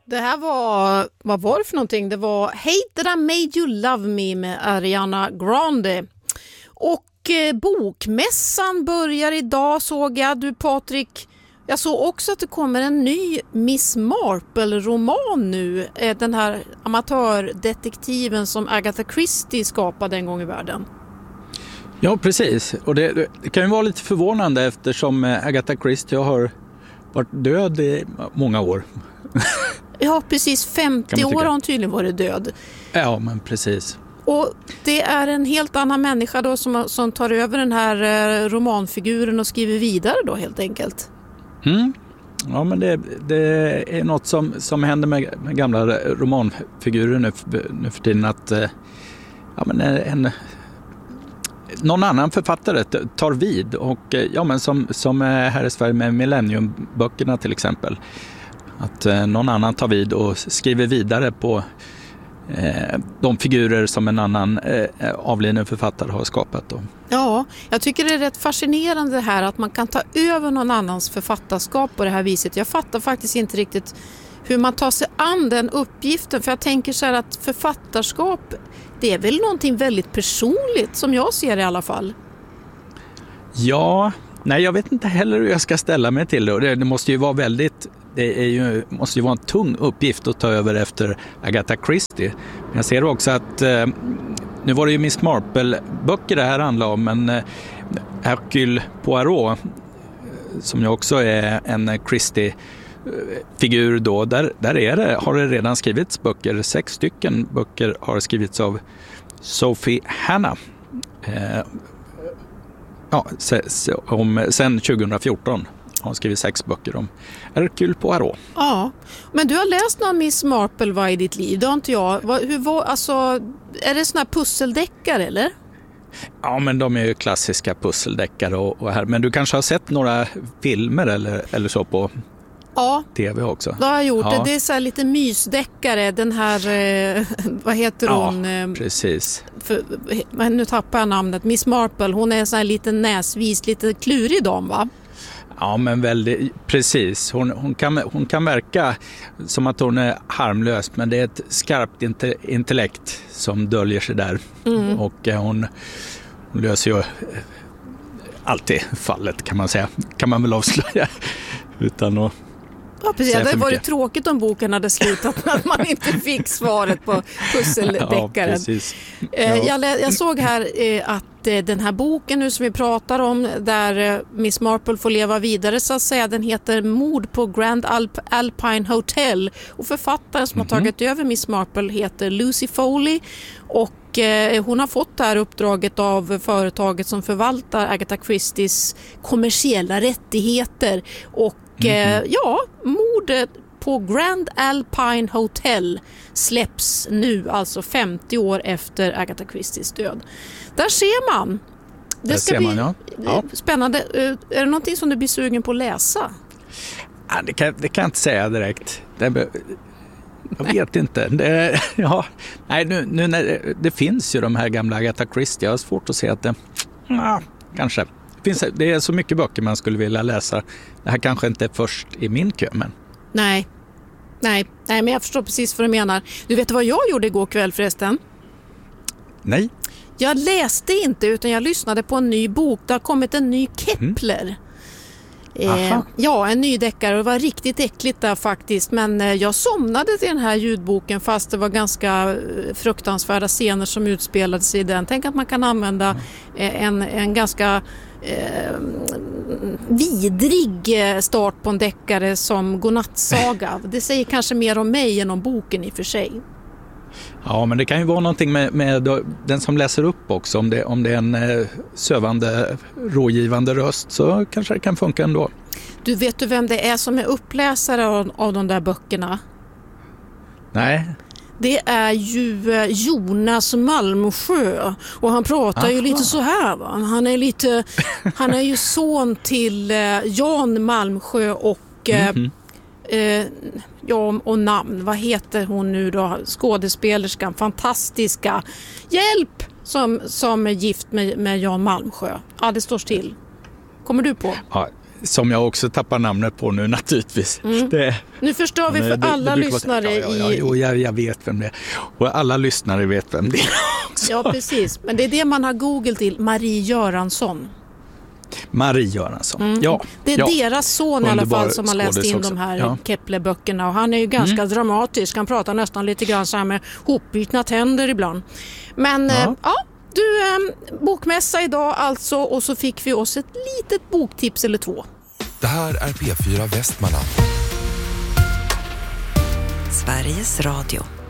Det här var, vad var det för någonting? Det var Hate That I Made You Love Me med Ariana Grande. Och bokmässan börjar idag, såg jag. Du Patrik, jag såg också att det kommer en ny Miss Marple-roman nu. Den här amatördetektiven som Agatha Christie skapade en gång i världen. Ja, precis. Och det kan ju vara lite förvånande eftersom Agatha Christie har varit död i många år. Ja, precis. 50 år har hon tydligen varit död. Ja, men precis. Och det är en helt annan människa då som tar över den här romanfiguren och skriver vidare då helt enkelt. Mm. Ja, men det är något som händer med gamla romanfigurer nu för tiden att någon annan författare tar vid och men som här i Sverige med Millennium-böckerna till exempel. Att någon annan tar vid och skriver vidare på de figurer som en annan avliden författare har skapat då. Ja, jag tycker det är rätt fascinerande det här att man kan ta över någon annans författarskap på det här viset. Jag fattar faktiskt inte riktigt hur man tar sig an den uppgiften, för jag tänker så här att författarskap, det är väl någonting väldigt personligt som jag ser i alla fall. Ja, nej jag vet inte heller hur jag ska ställa mig till det. Det måste ju vara måste ju vara en tung uppgift att ta över efter Agatha Christie. Men jag ser också att nu var det ju Miss Marple-böcker det här handlar om, men Hercule Poirot som ju också är en Christie-figur då, där har det redan skrivits böcker. 6 stycken böcker har skrivits av Sophie Hannah. Sen 2014 har hon skrivit 6 böcker om Hercule Poirot. Ja, men du har läst någon Miss Marple i ditt liv, det har inte jag. Är det såna här pusseldeckare eller? Ja, men de är ju klassiska pusseldeckare och här. Men du kanske har sett några filmer eller så på tv också? Det har jag gjort. Ja. Det är så här lite mysdeckare. Den här, vad heter hon? Ja, precis. Nu tappar jag namnet. Miss Marple, hon är så här lite näsvis, lite klurig dam, va? Ja, men väldigt precis. Hon kan verka som att hon är harmlös, men det är ett skarpt intellekt som döljer sig där. Mm. Och hon löser ju alltid fallet, kan man säga. Kan man väl avslöja utan att... Ja, precis. Det var tråkigt om boken hade slutat när man inte fick svaret på pusseldeckaren. Ja, precis. Jag såg här att den här boken nu som vi pratar om, där Miss Marple får leva vidare så att säga, den heter Mord på Grand Alpine Hotel, och författaren som har tagit över Miss Marple heter Lucy Foley, och hon har fått det här uppdraget av företaget som förvaltar Agatha Christies kommersiella rättigheter. Och mordet på Grand Alpine Hotel släpps nu, alltså 50 år efter Agatha Christies död. Där ser man. Det ska bli spännande. Är det någonting som du blir sugen på att läsa? Ja, det kan jag inte säga direkt. Jag vet inte. Nu när det finns ju de här gamla Agatha Christie. Jag har svårt att se att det... kanske. Det är så mycket böcker man skulle vilja läsa. Det här kanske inte är först i min kö, men... Nej, men jag förstår precis vad du menar. Du vet vad jag gjorde igår kväll förresten? Nej. Jag läste inte, utan jag lyssnade på en ny bok. Det har kommit en ny Kepler. En ny deckare, och det var riktigt äckligt där faktiskt, men jag somnade till den här ljudboken fast det var ganska fruktansvärda scener som utspelade sig i den. Tänk att man kan använda en ganska vidrig start på en deckare som godnattsaga. Det säger kanske mer om mig än om boken i och för sig. Ja, men det kan ju vara någonting med den som läser upp också. Om det är en sövande, rågivande röst, så kanske det kan funka ändå. Vet du vem det är som är uppläsare av de där böckerna? Nej. Det är ju Jonas Malmsjö, och han pratar ju lite så här, va? Han är ju son till Jan Malmsjö och och namn. Vad heter hon nu då? Skådespelerskan, fantastiska. Hjälp! Som är gift med Jan Malmsjö. Ja, det står still. Kommer du på? Ja, som jag också tappar namnet på nu naturligtvis. Nu förstår vi för alla lyssnare jag vet vem det är. Och alla lyssnare vet vem det är också. Ja, precis. Men det är det man har Google till, Marie Göransson. Marie Göransson, ja. Det är deras son i alla fall som har läst in de här Kepler-böckerna. Och han är ju ganska dramatisk. Han pratar nästan lite grann så här med hopbitna tänder ibland. Men bokmässa idag alltså, och så fick vi oss ett litet boktips eller 2. Det här är P4 Västmanland. Sveriges Radio.